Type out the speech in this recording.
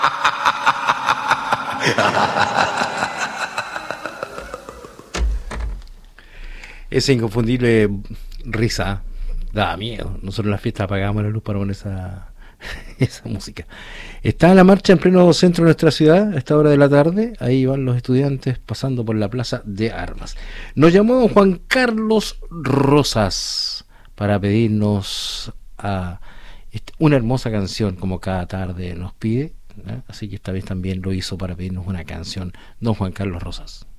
Esa inconfundible risa daba miedo. Nosotros en la fiesta apagamos la luz para poner esa música. Está la marcha en pleno centro de nuestra ciudad a esta hora de la tarde. Ahí van los estudiantes pasando por la plaza de armas. Nos llamó Juan Carlos Rosas para pedirnos una hermosa canción, como cada tarde nos pide, ¿eh? Así que esta vez también lo hizo para pedirnos una canción, don Juan Carlos Rosas.